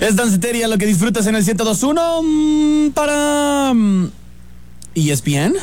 Es Danceteria lo que disfrutas en el 102.1 para ESPN.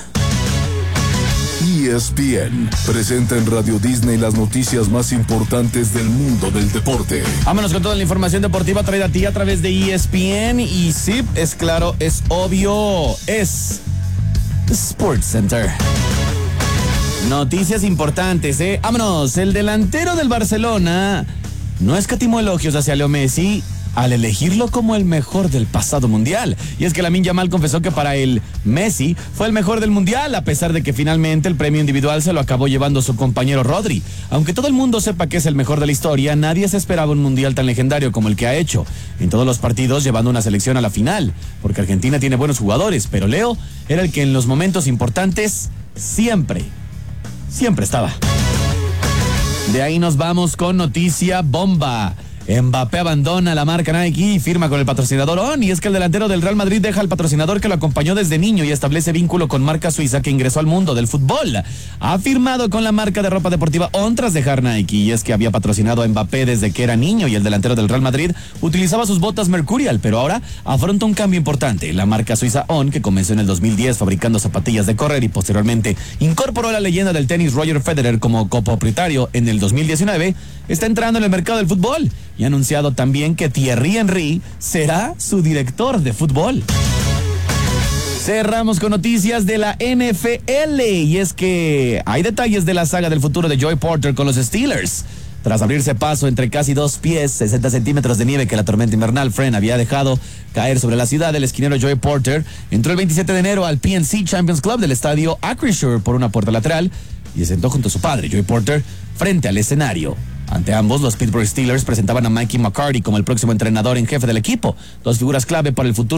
ESPN presenta en Radio Disney las noticias más importantes del mundo del deporte. Vámonos con toda la información deportiva traída a ti a través de ESPN. Y sí, es claro, es obvio, es Sports Center. Noticias importantes, Vámonos, el delantero del Barcelona no escatimó elogios hacia Leo Messi al elegirlo como el mejor del pasado mundial. Y es que Lamine Yamal confesó que para él, Messi fue el mejor del mundial, a pesar de que finalmente el premio individual se lo acabó llevando su compañero Rodri. Aunque todo el mundo sepa que es el mejor de la historia, nadie se esperaba un mundial tan legendario como el que ha hecho, en todos los partidos llevando una selección a la final, porque Argentina tiene buenos jugadores, pero Leo era el que en los momentos importantes siempre estaba. De ahí nos vamos con noticia bomba. Mbappé abandona la marca Nike y firma con el patrocinador On. Y es que el delantero del Real Madrid deja al patrocinador que lo acompañó desde niño y establece vínculo con marca suiza que ingresó al mundo del fútbol. Ha firmado con la marca de ropa deportiva On tras dejar Nike. Y es que había patrocinado a Mbappé desde que era niño y el delantero del Real Madrid utilizaba sus botas Mercurial, pero ahora afronta un cambio importante. La marca suiza On, que comenzó en el 2010 fabricando zapatillas de correr y posteriormente incorporó a la leyenda del tenis Roger Federer como copropietario en el 2019, está entrando en el mercado del fútbol. Y ha anunciado también que Thierry Henry será su director de fútbol. Cerramos con noticias de la NFL. Y es que hay detalles de la saga del futuro de Joey Porter con los Steelers. Tras abrirse paso entre casi 2 pies, 60 centímetros de nieve que la tormenta invernal Fred había dejado caer sobre la ciudad, el esquinero Joey Porter entró el 27 de enero al PNC Champions Club del estadio Acrisure por una puerta lateral y se sentó junto a su padre, Joey Porter, frente al escenario. Ante ambos, los Pittsburgh Steelers presentaban a Mikey McCarthy como el próximo entrenador en jefe del equipo, dos figuras clave para el futuro